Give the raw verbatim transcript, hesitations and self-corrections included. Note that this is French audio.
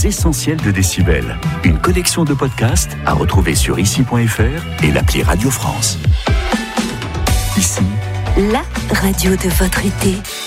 essentiels de Décibel. Une collection de podcasts à retrouver sur ici point f r et l'appli Radio France. Ici, la radio de votre été.